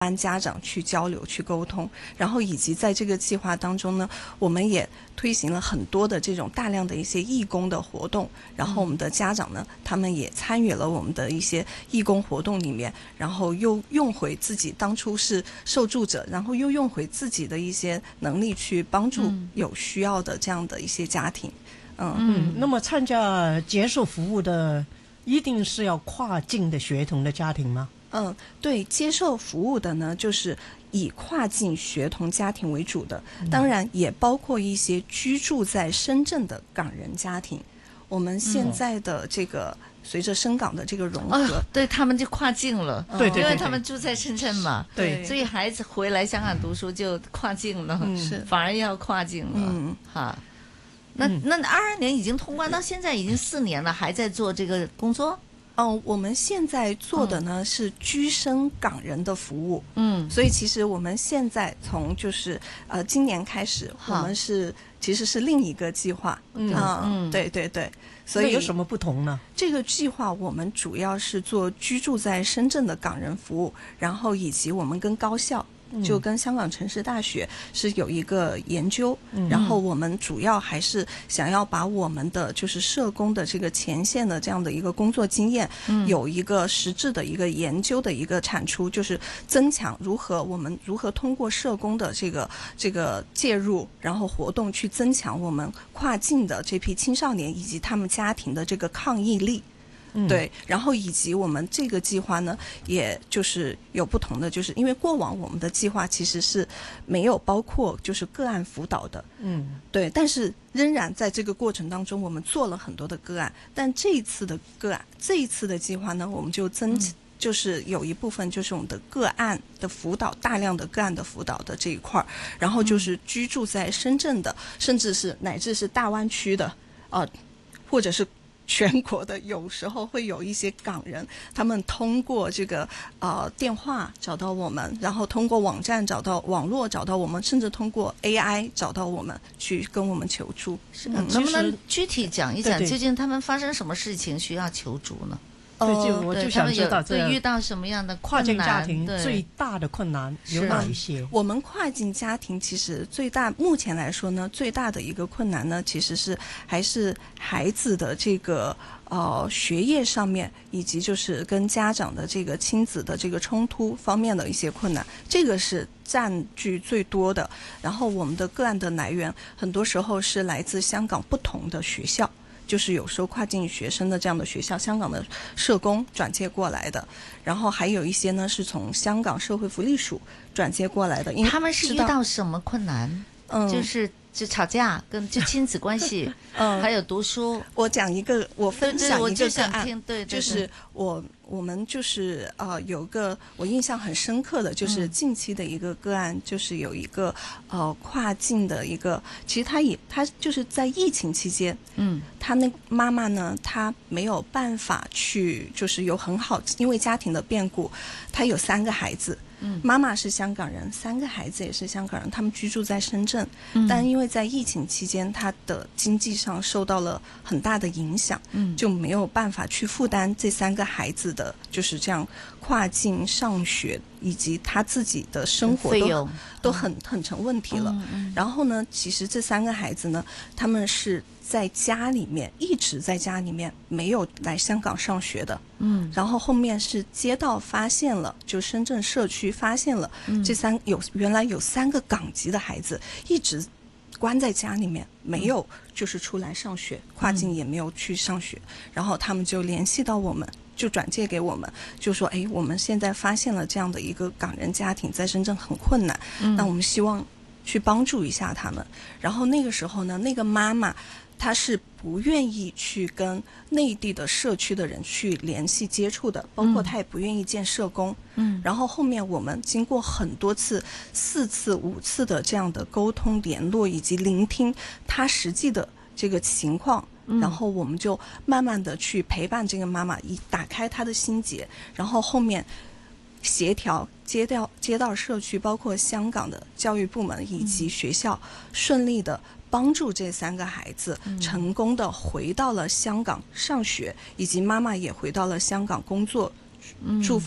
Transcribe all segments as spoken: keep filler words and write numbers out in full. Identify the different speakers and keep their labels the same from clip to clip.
Speaker 1: 班家长去交流去沟通，然后以及在这个计划当中呢，我们也推行了很多的这种大量的一些义工的活动，然后我们的家长呢，他们也参与了我们的一些义工活动里面，然后又用回自己当初是受助者，然后又用回自己的一些能力去帮助有需要的这样的一些家庭。嗯
Speaker 2: 嗯，那么参加接受服务的一定是要跨境的学童的家庭吗？
Speaker 1: 嗯，对，接受服务的呢，就是以跨境学童家庭为主的，当然也包括一些居住在深圳的港人家庭。我们现在的这个、嗯、随着深港的这个融合，
Speaker 3: 哦、对他们就跨境了，
Speaker 2: 对对对，
Speaker 3: 因为他们住在深圳嘛，
Speaker 2: 对，
Speaker 3: 所以孩子回来香港读书就跨境了，
Speaker 1: 嗯、是
Speaker 3: 反而要跨境了，嗯，哈。那那二二年已经通关，到现在已经四年了，还在做这个工作。
Speaker 1: 嗯，我们现在做的呢、嗯、是居生港人的服务，
Speaker 3: 嗯，
Speaker 1: 所以其实我们现在从就是呃今年开始，我们是其实是另一个计划，
Speaker 2: 嗯
Speaker 1: 嗯，对对对，所以
Speaker 2: 有什么不同呢？
Speaker 1: 这个计划我们主要是做居住在深圳的港人服务，然后以及我们跟高校。就跟香港城市大学是有一个研究、嗯、然后我们主要还是想要把我们的就是社工的这个前线的这样的一个工作经验、嗯、有一个实质的一个研究的一个产出，就是增强如何我们如何通过社工的这个这个介入然后活动去增强我们跨境的这批青少年以及他们家庭的这个抗疫力。
Speaker 2: 嗯、
Speaker 1: 对，然后以及我们这个计划呢，也就是有不同的，就是因为过往我们的计划其实是没有包括就是个案辅导的，
Speaker 2: 嗯，
Speaker 1: 对，但是仍然在这个过程当中，我们做了很多的个案，但这一次的个案，这一次的计划呢，我们就增、嗯、就是有一部分就是我们的个案的辅导，大量的个案的辅导的这一块，然后就是居住在深圳的，甚至是乃至是大湾区的，呃，或者是。全国的有时候会有一些港人，他们通过这个呃电话找到我们，然后通过网站找到网络找到我们，甚至通过 A I 找到我们去跟我们求助。
Speaker 3: 是、嗯、能不能具体讲一讲，究竟他们发生什么事情需要求助呢？
Speaker 2: 对，就我就想知道
Speaker 3: 这遇到什么样的
Speaker 2: 跨境家庭最大的困难有哪一些？
Speaker 1: 我们跨境家庭其实最大，目前来说呢，最大的一个困难呢，其实是还是孩子的这个呃学业上面，以及就是跟家长的这个亲子的这个冲突方面的一些困难，这个是占据最多的。然后我们的个案的来源，很多时候是来自香港不同的学校。就是有时候跨境学生的这样的学校，香港的社工转接过来的，然后还有一些呢是从香港社会福利署转接过来的。因为
Speaker 3: 他们是遇到什么困难？嗯，就是就吵架，跟就亲子关系，嗯，还有读书。
Speaker 1: 我讲一个，我分享一个个案，
Speaker 3: 对对，对对对，
Speaker 1: 就是我我们就是呃有个我印象很深刻的，就是近期的一个个案，嗯、就是有一个呃跨境的一个，其实他也他就是在疫情期间，
Speaker 3: 嗯，
Speaker 1: 他那妈妈呢，她没有办法去，就是有很好，因为家庭的变故，她有三个孩子。
Speaker 3: 嗯，
Speaker 1: 妈妈是香港人，三个孩子也是香港人，他们居住在深圳，
Speaker 3: 嗯、
Speaker 1: 但因为在疫情期间，他的经济上受到了很大的影响，
Speaker 3: 嗯，
Speaker 1: 就没有办法去负担这三个孩子的就是这样跨境上学以及他自己的生活都都很很成问题了。
Speaker 3: 嗯嗯、
Speaker 1: 然后呢，其实这三个孩子呢，他们是在家里面一直在家里面没有来香港上学的，
Speaker 3: 嗯，
Speaker 1: 然后后面是街道发现了，就深圳社区发现了、嗯、这三有原来有三个港籍的孩子一直关在家里面，没有就是出来上学，嗯、跨境也没有去上学，然后他们就联系到我们，就转介给我们，就说哎，我们现在发现了这样的一个港人家庭在深圳很困难，
Speaker 3: 嗯、
Speaker 1: 那我们希望去帮助一下他们。然后那个时候呢，那个妈妈她是不愿意去跟内地的社区的人去联系接触的，包括她也不愿意见社工。
Speaker 3: 嗯，
Speaker 1: 然后后面我们经过很多次、四次、五次的这样的沟通、联络以及聆听她实际的这个情况，
Speaker 3: 嗯、
Speaker 1: 然后我们就慢慢的去陪伴这个妈妈，以打开她的心结，然后后面协调街道街道社区，包括香港的教育部门以及学校，嗯、顺利的帮助这三个孩子成功的回到了香港上学，以及妈妈也回到了香港工作、住房。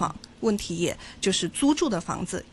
Speaker 1: 问题也就是租住的房子